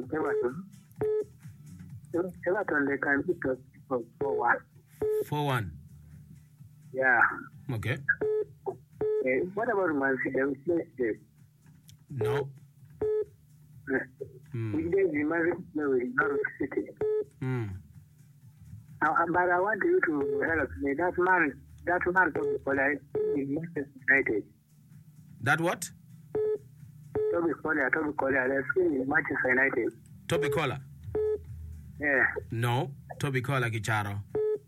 Everton. Everton, they can beat us for 4-1. 4-1. Yeah. Okay. What about Man City? They will play today. No. If they Man City play with Norwich City. But I want you to help me. That man Toby Kola is in Manchester United. That what? Toby Kola, they're still in Manchester United. Toby Kola? Yeah. No, Toby Kola Gicharo.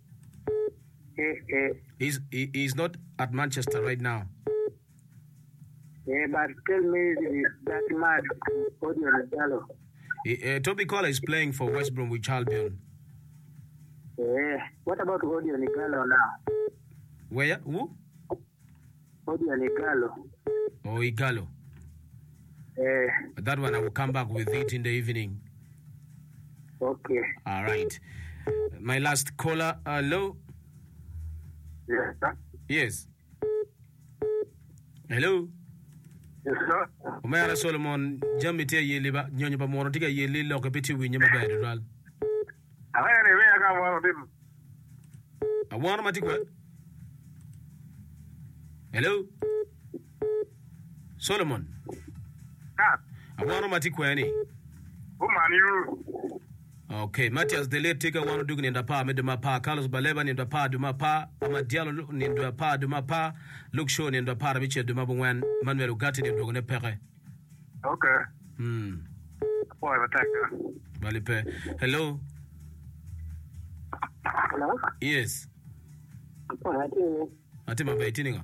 He's not at Manchester right now. Yeah, but tell me that man, Odion Gallo. Toby Kola is playing for West Bromwich Albion. Yeah. What about Odion Gallo now? Where? Who? Odion Gallo. Oh, Igalo. Yeah. That one I will come back with it in the evening. Okay. All right. My last caller. Hello? Yes, sir. Yes. Hello? Yes, sir. Umara Solomon, Jamite Yeliba, Nyonyaba Monotica Yeli, Lokapiti, Winyama Bedral. I want to make Hello? Solomon? I want to make Okay, Matthias the late taker one doing in the pa, Meduma Carlos Baleba in the pa, Duma pa, Amadialo in the pa, Duma pa, look shown in the pa, Richard Dumabuan, Manuel Ugati in Dogone Pere. Okay. Valipe. Hello? Hello? Yes. I think Atima Baitinga.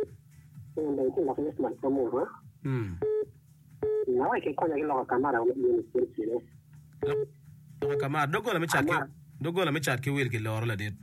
Now I can call you a camera with you. Come on, don't go to me chat. Don't go to me chat. Will get Laura did.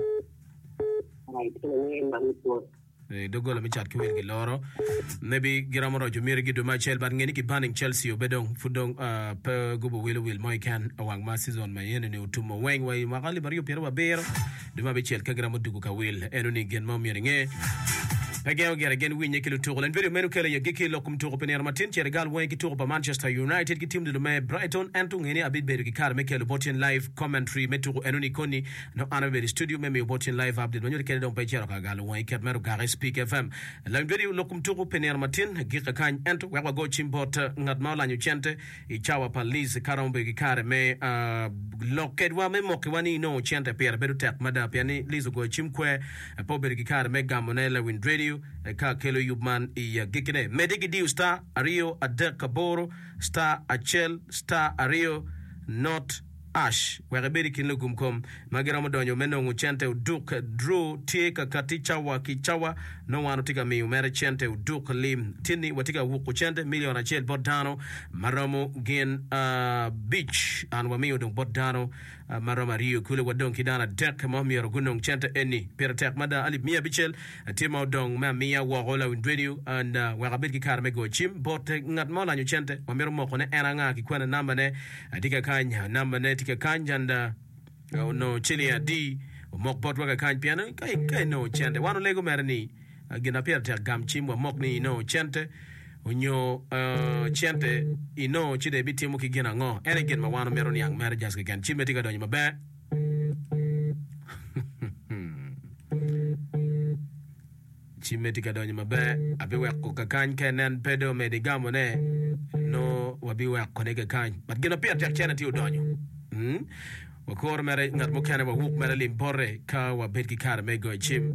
Don't go to me chat. Will get Laura. Maybe Giramoro Jumiri to my child, but Geniki banning Chelsea or Bedong, Fudong, per Gubo will, my can, a wang masses on my enemy to my wang way, Magali Mario Pierre Bear, the Mabichel Kagramo Duka will, and only get more meaning. Again, win Yakilu Tour and very Menukela Yaki Locum to open air Martin, Chergal Wanky Tour by Manchester United, get him to the May Brighton, and Tungini, a bit better Car, Michael Botin live commentary, Metro and Uniconi, no honorary studio, maybe Botin live update when you can don't pay Chergal, Wanky, Meruga, Speak FM, and like very Locum Tour open air Martin, Gikakan, and where we go Chimbot, not Malan Uchente, Ichawa Police, Karambegi Car, may Lokedwa, Memokiwani, no Chente Pierre, Berutak, Madapiani, Lizo go Chimque, a Poberi Car, Mega Monella, Wind Radio. Ka kelo yubman iya gikine medigi diu star ario adek kaboro star achel star ario not ash werebedi kinlo kumkom magira modonyo meno nguchente uduk drew tika katicha wa kichawa no wano tika mi umere chente uduk lim tini watika wuku chente milion achel bodano maromo gen beach anwa mi udung bodano maroma rio kule wadong kidana dek momiero gunong chente eni pera tek mada ali mia bichel tima udong ma mia wagola windredio and werebedi karme go chim bote ngat mola nyu chente wamero moko ne enanga kikwana namba ne tika kanya namba ne tika kanjanda no chili di mok bot waga kan piano kai no chente wano lego merni gina pia ta gam chimwa mok ni no chente unyo chente ino chide bitimu ki gina ngo ene gen ma wano mero yang mer jas ke kan chime tika donyo mabe chime tika donyo mabe abe weko ka kan kenen pedo medigamo ne no wabi weko ne ka kan but gina pia ta chene ti udonyo wakor mere ngat mo kana wa huk mere lim borre ka wa betki kar me go chim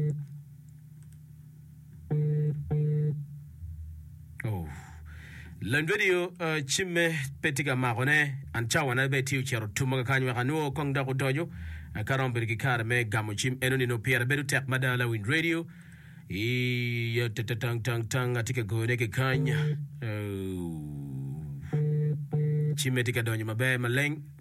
oh lan video chimme petiga magone an chawana be tiu chero tumaga kanwa kanu kong da ko dojo karom betki kar me gamo chim enoni no pierre bedu tek madala win radio ya tang atika go ne ke kanya chimme tika donyo mabe maleng